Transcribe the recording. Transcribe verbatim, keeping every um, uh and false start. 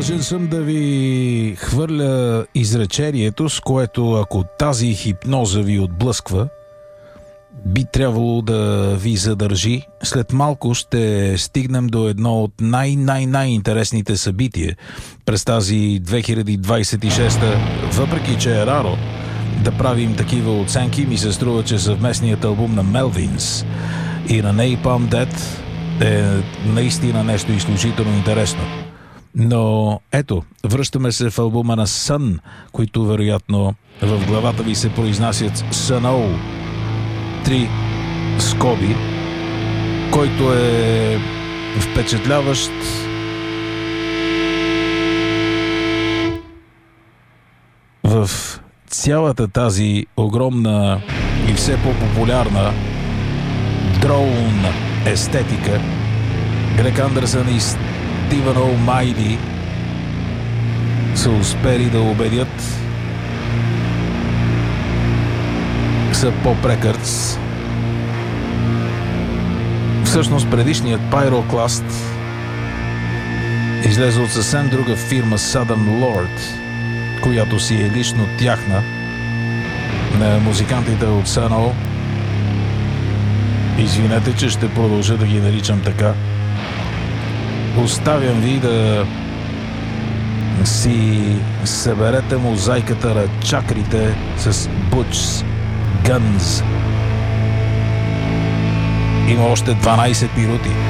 Длъжен съм да ви хвърля изречението, с което ако тази хипноза ви отблъсква, би трябвало да ви задържи. След малко ще стигнем до едно от най-най-най-интересните събития през тази две хиляди двадесет и шеста. Въпреки че е раро да правим такива оценки, ми се струва, че съвместният албум на Melvins и на Napalm Death е наистина нещо изключително интересно. Но ето, връщаме се в албума на Sun, които вероятно в главата ви се произнасят Sun-O, три скоби, който е впечатляващ в цялата тази огромна и все по-популярна дроун естетика. Грег Андерсън и Стивън О'Майли са успели да убедят са Pop Records. Всъщност предишният Pyroclast излезе от съвсем друга фирма Southern Lord, която си е лично тяхна, на музикантите от Sun-O. Извинете, че ще продължа да ги наричам така. Оставям ви да си съберете мозайката на чакрите с Butch Guns. Има още дванадесет минути.